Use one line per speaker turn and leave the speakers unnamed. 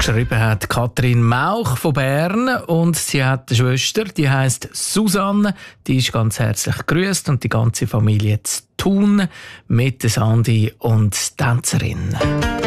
Geschrieben hat Katrin Mauch von Bern und sie hat eine Schwester, die heisst Susanne. Die ist ganz herzlich gegrüßt und die ganze Familie zu Thun mit der Sandi und der Tänzerin.